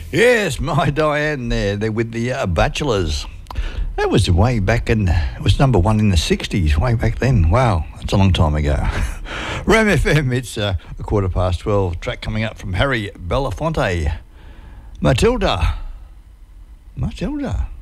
Yes, my Diane there. They're with the Bachelors. That was way back in, it was number one in the 60s, way back then. Wow, that's a long time ago. Ram FM, it's a 12:15. Track coming up from Harry Belafonte. Matilda.